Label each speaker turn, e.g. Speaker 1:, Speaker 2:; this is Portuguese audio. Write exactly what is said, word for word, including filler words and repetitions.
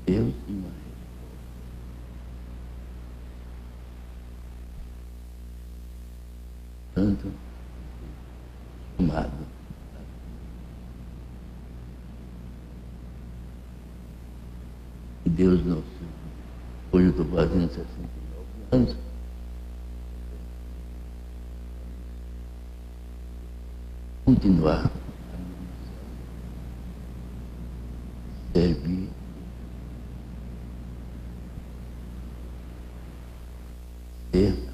Speaker 1: Deus e uma tanto chamado. E Deus nosso, hoje eu estou fazendo sessenta e nove anos, continuar a servir, ser